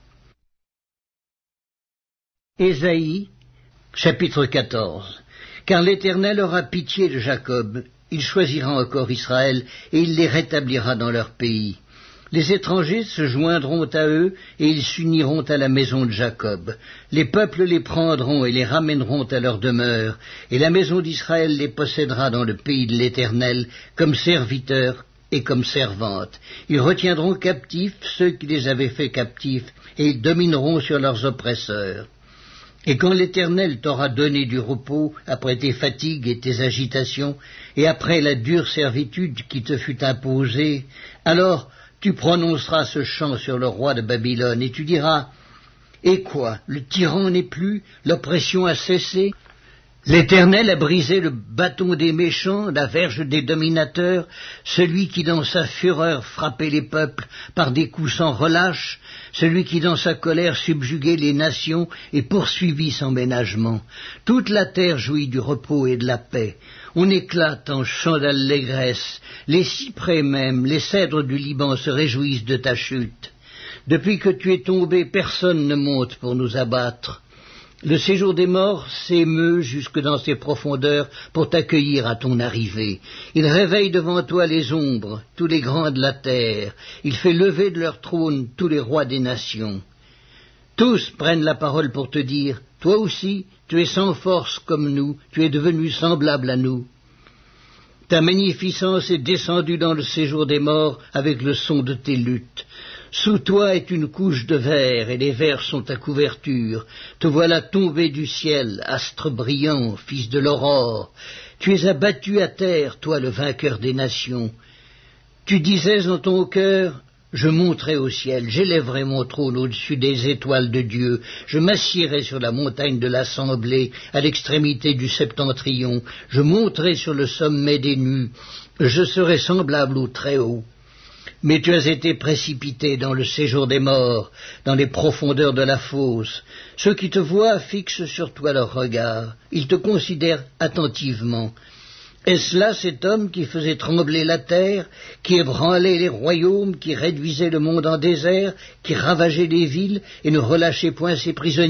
Ésaïe, chapitre quatorze. Car l'Éternel aura pitié de Jacob, il choisira encore Israël, et il les rétablira dans leur pays. Les étrangers se joindront à eux, et ils s'uniront à la maison de Jacob. Les peuples les prendront et les ramèneront à leur demeure, et la maison d'Israël les possédera dans le pays de l'Éternel, comme serviteurs et comme servantes. Ils retiendront captifs ceux qui les avaient fait captifs, et ils domineront sur leurs oppresseurs. Et quand l'Éternel t'aura donné du repos après tes fatigues et tes agitations, et après la dure servitude qui te fut imposée, alors tu prononceras ce chant sur le roi de Babylone, et tu diras, « Et quoi, le tyran n'est plus, l'oppression a cessé ? L'Éternel a brisé le bâton des méchants, la verge des dominateurs, celui qui dans sa fureur frappait les peuples par des coups sans relâche, celui qui dans sa colère subjuguait les nations et poursuivit sans ménagement. Toute la terre jouit du repos et de la paix. On éclate en chants d'allégresse, les cyprès même, les cèdres du Liban se réjouissent de ta chute. Depuis que tu es tombé, personne ne monte pour nous abattre. Le séjour des morts s'émeut jusque dans ses profondeurs pour t'accueillir à ton arrivée. Il réveille devant toi les ombres, tous les grands de la terre. Il fait lever de leur trône tous les rois des nations. Tous prennent la parole pour te dire, toi aussi, tu es sans force comme nous, tu es devenu semblable à nous. Ta magnificence est descendue dans le séjour des morts avec le son de tes luttes. Sous toi est une couche de verre, et les vers sont ta couverture. Te voilà tombé du ciel, astre brillant, fils de l'aurore. Tu es abattu à terre, toi le vainqueur des nations. Tu disais en ton cœur, je monterai au ciel, j'élèverai mon trône au-dessus des étoiles de Dieu, je m'assiérai sur la montagne de l'assemblée, à l'extrémité du septentrion, je monterai sur le sommet des nues, je serai semblable au Très-Haut. Mais tu as été précipité dans le séjour des morts, dans les profondeurs de la fosse. Ceux qui te voient fixent sur toi leur regard. Ils te considèrent attentivement. Est-ce là cet homme qui faisait trembler la terre, qui ébranlait les royaumes, qui réduisait le monde en désert, qui ravageait les villes et ne relâchait point ses prisonniers ?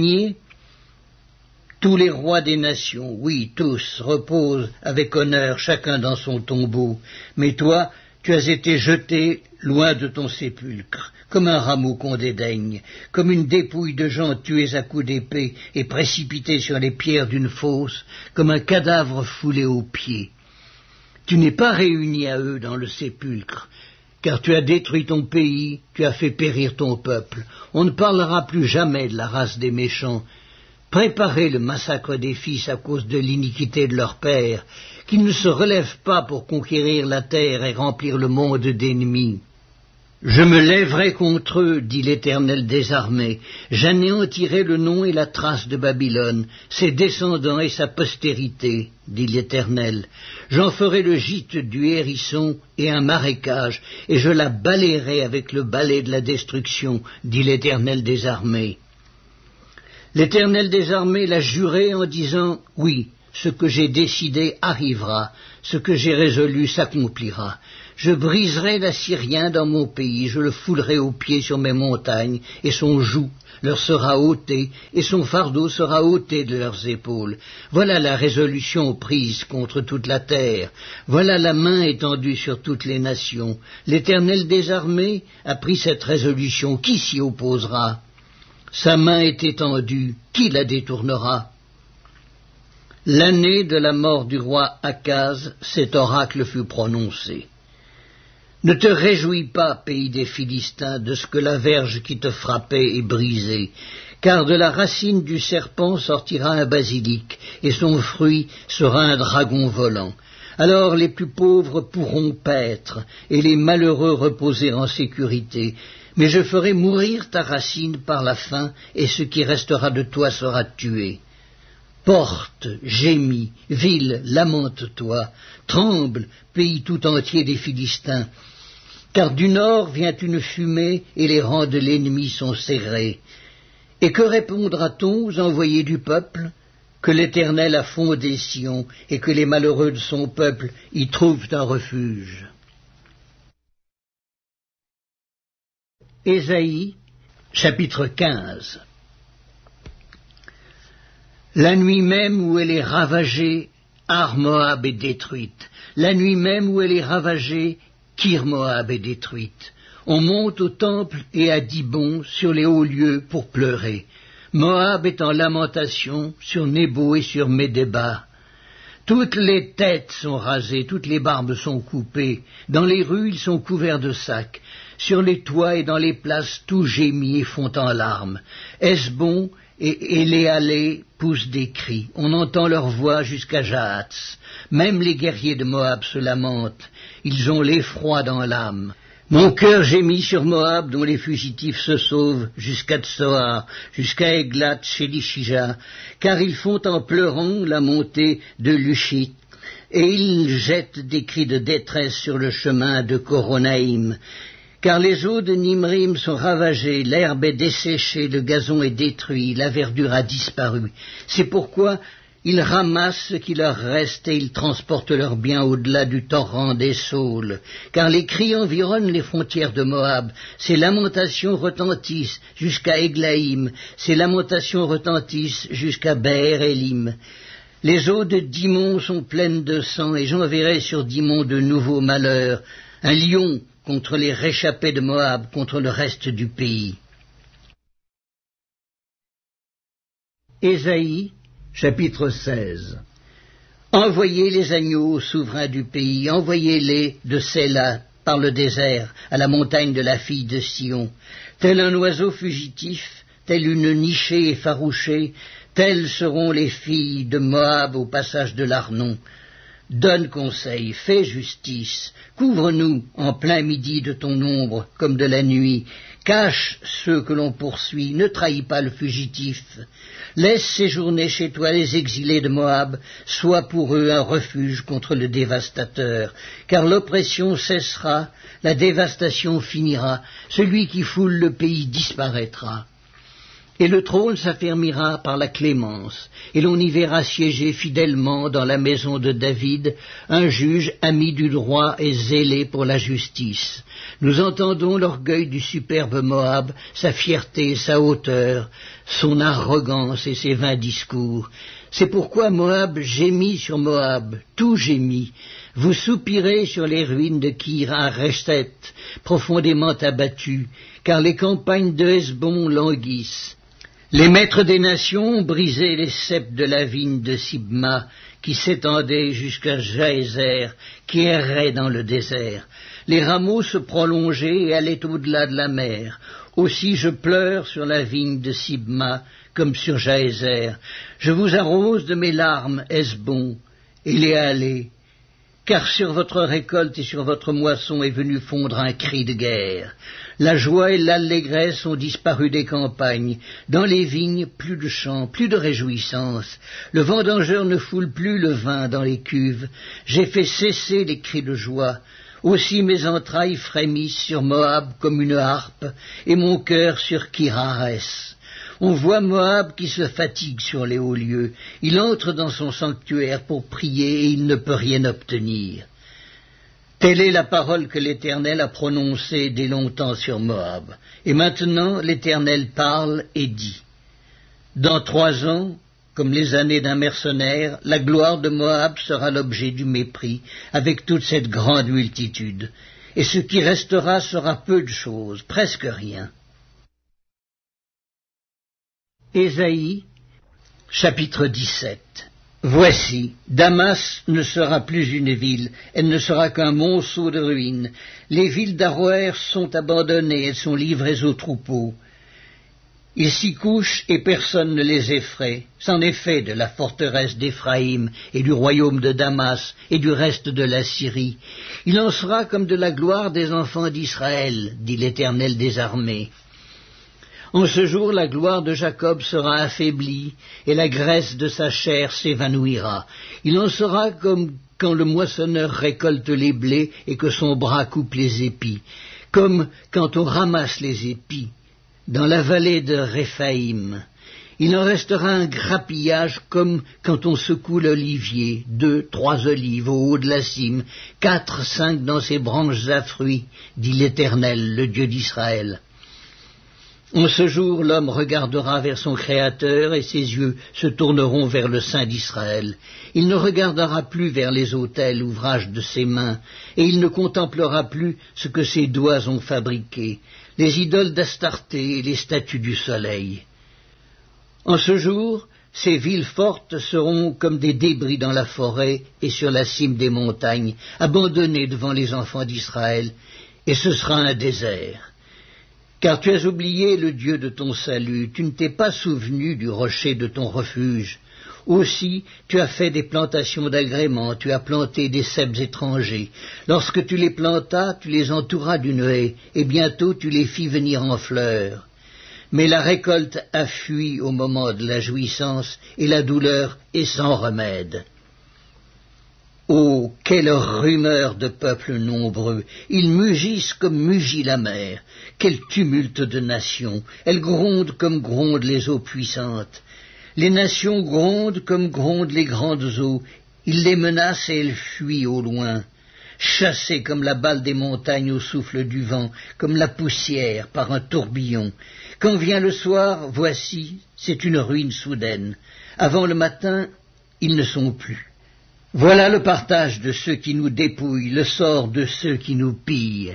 Tous les rois des nations, oui, tous, reposent avec honneur, chacun dans son tombeau. Mais toi, tu as été jeté loin de ton sépulcre, comme un rameau qu'on dédaigne, comme une dépouille de gens tués à coups d'épée et précipités sur les pierres d'une fosse, comme un cadavre foulé aux pieds. Tu n'es pas réuni à eux dans le sépulcre, car tu as détruit ton pays, tu as fait périr ton peuple. On ne parlera plus jamais de la race des méchants. Préparez le massacre des fils à cause de l'iniquité de leur père, qu'ils ne se relèvent pas pour conquérir la terre et remplir le monde d'ennemis. Je me lèverai contre eux, dit l'Éternel des armées, j'anéantirai le nom et la trace de Babylone, ses descendants et sa postérité, dit l'Éternel. J'en ferai le gîte du hérisson et un marécage, et je la balayerai avec le balai de la destruction, dit l'Éternel des armées. L'Éternel des armées l'a juré en disant, oui, ce que j'ai décidé arrivera, ce que j'ai résolu s'accomplira. Je briserai l'Assyrien dans mon pays, je le foulerai aux pieds sur mes montagnes, et son joug leur sera ôté, et son fardeau sera ôté de leurs épaules. Voilà la résolution prise contre toute la terre, voilà la main étendue sur toutes les nations. L'Éternel des armées a pris cette résolution, qui s'y opposera? Sa main est étendue, qui la détournera? L'année de la mort du roi Akaz, cet oracle fut prononcé. Ne te réjouis pas, pays des Philistins, de ce que la verge qui te frappait est brisée, car de la racine du serpent sortira un basilic, et son fruit sera un dragon volant. Alors les plus pauvres pourront paître, et les malheureux reposer en sécurité. Mais je ferai mourir ta racine par la faim, et ce qui restera de toi sera tué. Porte, gémis, ville, lamente-toi, tremble, pays tout entier des Philistins, car du nord vient une fumée et les rangs de l'ennemi sont serrés. Et que répondra-t-on aux envoyés du peuple? Que l'Éternel a fondé Sion et que les malheureux de son peuple y trouvent un refuge. Ésaïe, chapitre quinze. La nuit même où elle est ravagée, Ar Moab est détruite. La nuit même où elle est ravagée, Kir Moab est détruite. On monte au temple et à Dibon sur les hauts lieux pour pleurer. Moab est en lamentation sur Nebo et sur Médéba. Toutes les têtes sont rasées, toutes les barbes sont coupées. Dans les rues, ils sont couverts de sacs. Sur les toits et dans les places, tout gémit et fond en larmes. Hesbon et Éléalé poussent des cris. On entend leur voix jusqu'à Jahatz. Même les guerriers de Moab se lamentent. Ils ont l'effroi dans l'âme. Mon cœur gémit sur Moab, dont les fugitifs se sauvent, jusqu'à Tsoar, jusqu'à Eglat, chez Lishija, car ils font en pleurant la montée de Lushit, et ils jettent des cris de détresse sur le chemin de Coronaïm. Car les eaux de Nimrim sont ravagées, l'herbe est desséchée, le gazon est détruit, la verdure a disparu. C'est pourquoi ils ramassent ce qui leur reste et ils transportent leurs biens au-delà du torrent des Saules. Car les cris environnent les frontières de Moab, ces lamentations retentissent jusqu'à Eglaïm, ces lamentations retentissent jusqu'à Be'er Elim. Les eaux de Dimon sont pleines de sang et j'enverrai sur Dimon de nouveaux malheurs, un lion contre les réchappés de Moab, contre le reste du pays. Ésaïe, chapitre seize. Envoyez les agneaux aux souverains du pays, envoyez-les de Séla par le désert, à la montagne de la fille de Sion. Tel un oiseau fugitif, telle une nichée effarouchée, telles seront les filles de Moab au passage de l'Arnon. Donne conseil, fais justice, couvre-nous en plein midi de ton ombre comme de la nuit, cache ceux que l'on poursuit, ne trahis pas le fugitif, laisse séjourner chez toi les exilés de Moab, sois pour eux un refuge contre le dévastateur, car l'oppression cessera, la dévastation finira, celui qui foule le pays disparaîtra. Et le trône s'affermira par la clémence, et l'on y verra siéger fidèlement dans la maison de David un juge ami du droit et zélé pour la justice. Nous entendons l'orgueil du superbe Moab, sa fierté et sa hauteur, son arrogance et ses vains discours. C'est pourquoi Moab gémit sur Moab, tout gémit. Vous soupirez sur les ruines de Kir Hareset, profondément abattues, car les campagnes de Hesbon languissent. Les maîtres des nations ont brisé les ceps de la vigne de Sibma, qui s'étendait jusqu'à Jaézer, qui errait dans le désert. Les rameaux se prolongeaient et allaient au-delà de la mer. Aussi je pleure sur la vigne de Sibma, comme sur Jaézer. Je vous arrose de mes larmes, Hesbon, Éléalé, car sur votre récolte et sur votre moisson est venu fondre un cri de guerre. La joie et l'allégresse ont disparu des campagnes. Dans les vignes, plus de chants, plus de réjouissance. Le vendangeur ne foule plus le vin dans les cuves. J'ai fait cesser les cris de joie. Aussi mes entrailles frémissent sur Moab comme une harpe, et mon cœur sur Kir-Hares. On voit Moab qui se fatigue sur les hauts lieux. Il entre dans son sanctuaire pour prier et il ne peut rien obtenir. Telle est la parole que l'Éternel a prononcée dès longtemps sur Moab. Et maintenant l'Éternel parle et dit, dans trois ans, comme les années d'un mercenaire, la gloire de Moab sera l'objet du mépris, avec toute cette grande multitude. Et ce qui restera sera peu de choses, presque rien. Ésaïe, chapitre dix-sept. Voici, Damas ne sera plus une ville, elle ne sera qu'un monceau de ruines. Les villes d'Aroër sont abandonnées, elles sont livrées aux troupeaux. Ils s'y couchent et personne ne les effraie. C'en est fait de la forteresse d'Éphraïm et du royaume de Damas et du reste de la Syrie. Il en sera comme de la gloire des enfants d'Israël, dit l'Éternel des armées. En ce jour, la gloire de Jacob sera affaiblie, et la graisse de sa chair s'évanouira. Il en sera comme quand le moissonneur récolte les blés et que son bras coupe les épis, comme quand on ramasse les épis dans la vallée de Réphaïm. Il en restera un grappillage comme quand on secoue l'olivier, deux, trois olives au haut de la cime, quatre, cinq dans ses branches à fruits, dit l'Éternel, le Dieu d'Israël. En ce jour, l'homme regardera vers son Créateur et ses yeux se tourneront vers le Saint d'Israël. Il ne regardera plus vers les autels, ouvrage de ses mains, et il ne contemplera plus ce que ses doigts ont fabriqué, les idoles d'Astarté et les statues du soleil. En ce jour, ces villes fortes seront comme des débris dans la forêt et sur la cime des montagnes, abandonnées devant les enfants d'Israël, et ce sera un désert. Car tu as oublié le Dieu de ton salut, tu ne t'es pas souvenu du rocher de ton refuge. Aussi, tu as fait des plantations d'agréments, tu as planté des cèpes étrangers. Lorsque tu les plantas, tu les entouras d'une haie, et bientôt tu les fis venir en fleurs. Mais la récolte a fui au moment de la jouissance, et la douleur est sans remède. Oh, quelle rumeur de peuples nombreux! Ils mugissent comme mugit la mer. Quel tumulte de nations! Elles grondent comme grondent les eaux puissantes. Les nations grondent comme grondent les grandes eaux. Ils les menacent et elles fuient au loin. Chassées comme la balle des montagnes au souffle du vent, comme la poussière par un tourbillon. Quand vient le soir, voici, c'est une ruine soudaine. Avant le matin, ils ne sont plus. Voilà le partage de ceux qui nous dépouillent, le sort de ceux qui nous pillent.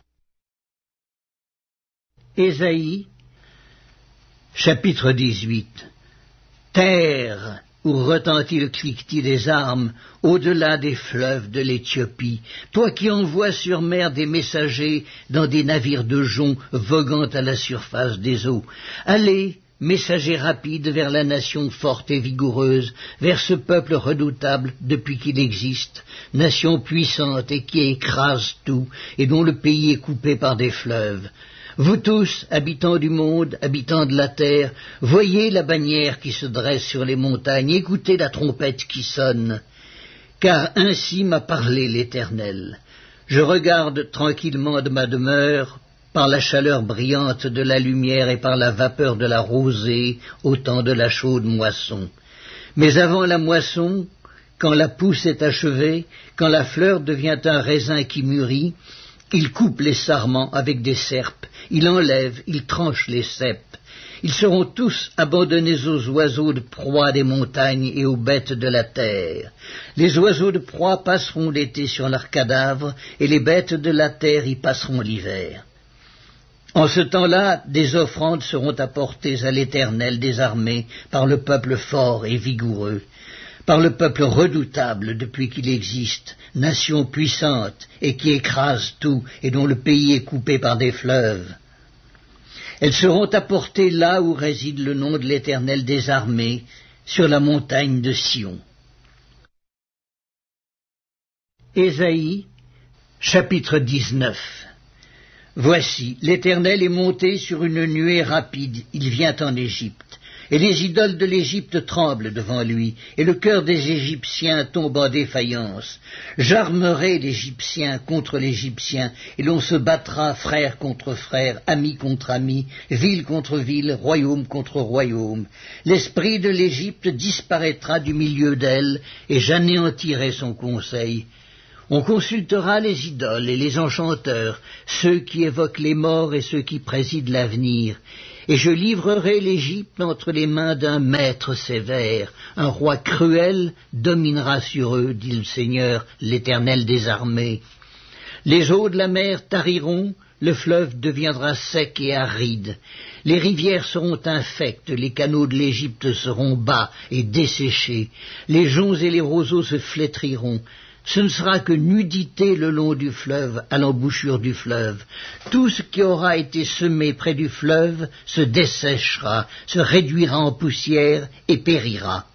Ésaïe, chapitre dix-huit. Terre, où retentit le cliquetis des armes, au-delà des fleuves de l'Éthiopie, toi qui envoies sur mer des messagers dans des navires de joncs voguant à la surface des eaux, allez, messager rapide vers la nation forte et vigoureuse, vers ce peuple redoutable depuis qu'il existe, nation puissante et qui écrase tout, et dont le pays est coupé par des fleuves. Vous tous, habitants du monde, habitants de la terre, voyez la bannière qui se dresse sur les montagnes, écoutez la trompette qui sonne. Car ainsi m'a parlé l'Éternel. Je regarde tranquillement de ma demeure, par la chaleur brillante de la lumière et par la vapeur de la rosée, au temps de la chaude moisson. Mais avant la moisson, quand la pousse est achevée, quand la fleur devient un raisin qui mûrit, il coupe les sarments avec des serpes, il enlève, il tranche les cèpes. Ils seront tous abandonnés aux oiseaux de proie des montagnes et aux bêtes de la terre. Les oiseaux de proie passeront l'été sur leurs cadavres, et les bêtes de la terre y passeront l'hiver. En ce temps-là, des offrandes seront apportées à l'Éternel des armées par le peuple fort et vigoureux, par le peuple redoutable depuis qu'il existe, nation puissante et qui écrase tout et dont le pays est coupé par des fleuves. Elles seront apportées là où réside le nom de l'Éternel des armées, sur la montagne de Sion. Ésaïe, chapitre dix-neuf. Voici, l'Éternel est monté sur une nuée rapide, il vient en Égypte, et les idoles de l'Égypte tremblent devant lui, et le cœur des Égyptiens tombe en défaillance. J'armerai l'Égyptien contre l'Égyptien, et l'on se battra frère contre frère, ami contre ami, ville contre ville, royaume contre royaume. L'esprit de l'Égypte disparaîtra du milieu d'elle, et j'anéantirai son conseil. On consultera les idoles et les enchanteurs, ceux qui évoquent les morts et ceux qui président l'avenir. Et je livrerai l'Égypte entre les mains d'un maître sévère. Un roi cruel dominera sur eux, dit le Seigneur, l'Éternel des armées. Les eaux de la mer tariront, le fleuve deviendra sec et aride. Les rivières seront infectes, les canaux de l'Égypte seront bas et desséchés. Les joncs et les roseaux se flétriront. Ce ne sera que nudité le long du fleuve, à l'embouchure du fleuve. Tout ce qui aura été semé près du fleuve se desséchera, se réduira en poussière et périra.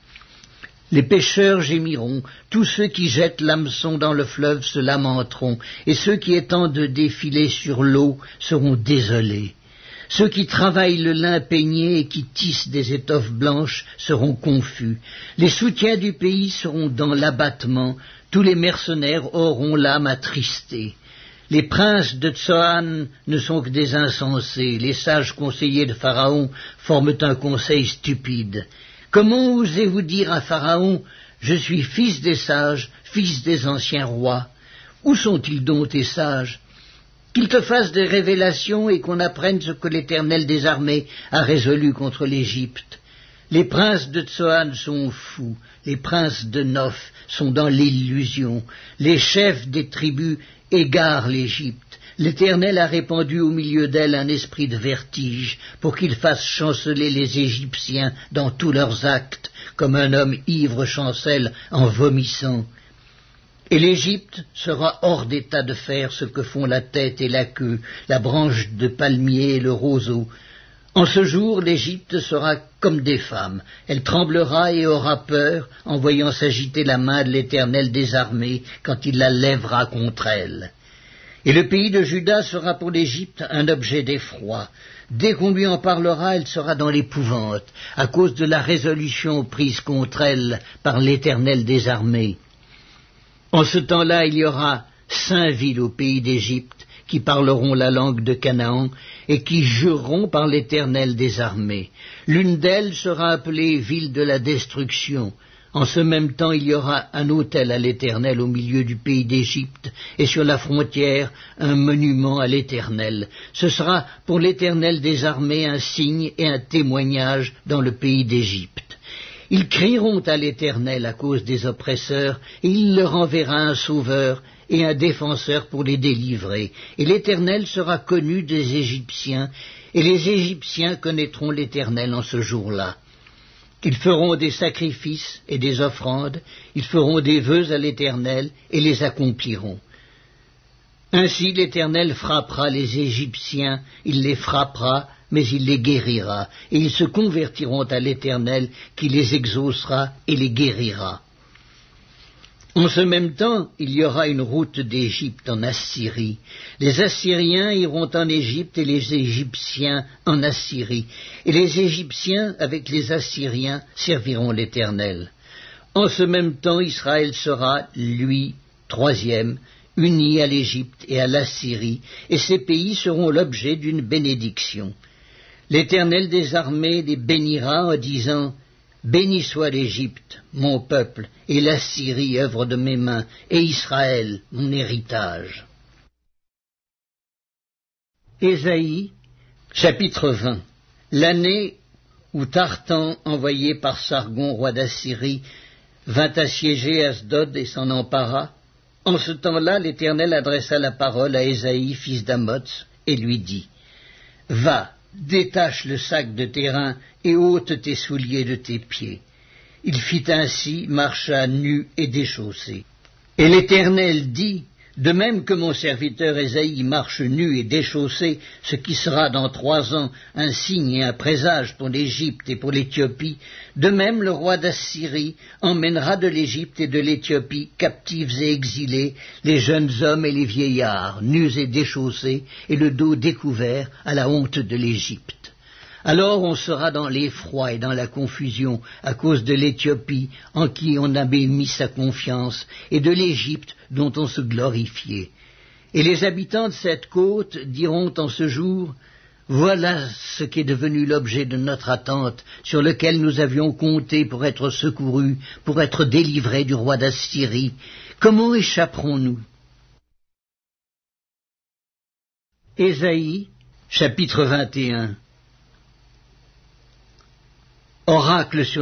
Les pêcheurs gémiront, tous ceux qui jettent l'hameçon dans le fleuve se lamenteront, et ceux qui étendent des filets sur l'eau seront désolés. Ceux qui travaillent le lin peigné et qui tissent des étoffes blanches seront confus. Les soutiens du pays seront dans l'abattement, tous les mercenaires auront l'âme attristée. Les princes de Tsoan ne sont que des insensés, les sages conseillers de Pharaon forment un conseil stupide. Comment osez-vous dire à Pharaon, je suis fils des sages, fils des anciens rois? Où sont-ils donc tes sages? Qu'ils te fassent des révélations et qu'on apprenne ce que l'Éternel des armées a résolu contre l'Égypte. Les princes de Tsoan sont fous, les princes de Noph sont dans l'illusion, les chefs des tribus égarent l'Égypte. L'Éternel a répandu au milieu d'elle un esprit de vertige pour qu'il fasse chanceler les Égyptiens dans tous leurs actes, comme un homme ivre chancelle en vomissant. Et l'Égypte sera hors d'état de faire ce que font la tête et la queue, la branche de palmier et le roseau. En ce jour, l'Égypte sera comme des femmes. Elle tremblera et aura peur en voyant s'agiter la main de l'Éternel des armées quand il la lèvera contre elle. Et le pays de Juda sera pour l'Égypte un objet d'effroi. Dès qu'on lui en parlera, elle sera dans l'épouvante, à cause de la résolution prise contre elle par l'Éternel des armées. En ce temps-là, il y aura cinq villes au pays d'Égypte qui parleront la langue de Canaan et qui jureront par l'Éternel des armées. L'une d'elles sera appelée ville de la destruction. En ce même temps, il y aura un autel à l'Éternel au milieu du pays d'Égypte, et sur la frontière, un monument à l'Éternel. Ce sera pour l'Éternel des armées un signe et un témoignage dans le pays d'Égypte. Ils crieront à l'Éternel à cause des oppresseurs, et il leur enverra un sauveur et un défenseur pour les délivrer. Et l'Éternel sera connu des Égyptiens, et les Égyptiens connaîtront l'Éternel en ce jour-là. Ils feront des sacrifices et des offrandes, ils feront des vœux à l'Éternel et les accompliront. Ainsi l'Éternel frappera les Égyptiens, il les frappera, mais il les guérira, et ils se convertiront à l'Éternel qui les exaucera et les guérira. En ce même temps, il y aura une route d'Égypte en Assyrie. Les Assyriens iront en Égypte et les Égyptiens en Assyrie. Et les Égyptiens, avec les Assyriens, serviront l'Éternel. En ce même temps, Israël sera, lui, troisième, uni à l'Égypte et à l'Assyrie, et ces pays seront l'objet d'une bénédiction. L'Éternel des armées les bénira en disant « Béni soit l'Égypte, mon peuple, et l'Assyrie, œuvre de mes mains, et Israël, mon héritage. » Ésaïe, chapitre vingt. L'année où Tartan, envoyé par Sargon, roi d'Assyrie, vint assiéger Asdod et s'en empara, en ce temps-là, l'Éternel adressa la parole à Ésaïe, fils d'Amoz, et lui dit « Va, détache le sac de tes reins et ôte tes souliers de tes pieds. » Il fit ainsi, marcha nu et déchaussé. Et l'Éternel dit, de même que mon serviteur Ésaïe marche nu et déchaussé, ce qui sera dans trois ans un signe et un présage pour l'Égypte et pour l'Éthiopie, de même le roi d'Assyrie emmènera de l'Égypte et de l'Éthiopie, captifs et exilés, les jeunes hommes et les vieillards, nus et déchaussés, et le dos découvert à la honte de l'Égypte. Alors on sera dans l'effroi et dans la confusion à cause de l'Éthiopie en qui on avait mis sa confiance et de l'Égypte dont on se glorifiait. Et les habitants de cette côte diront en ce jour « Voilà ce qui est devenu l'objet de notre attente, sur lequel nous avions compté pour être secourus, pour être délivrés du roi d'Assyrie. Comment échapperons-nous? Ésaïe, chapitre vingt et un. Oracle sur